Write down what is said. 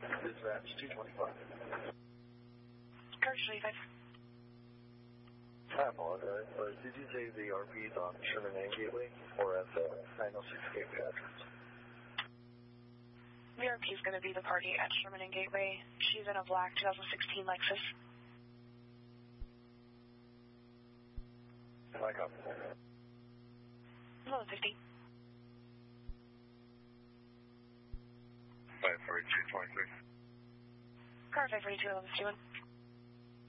Dispatch 225. Courage 25. I apologize, but did you say the RP is on Sherman and Gateway or at the 906 Cape Patrick's? The RP is going to be the party at Sherman and Gateway. She's in a black 2016 Lexus. I copy. 1150. 54223. Car 542, 1151.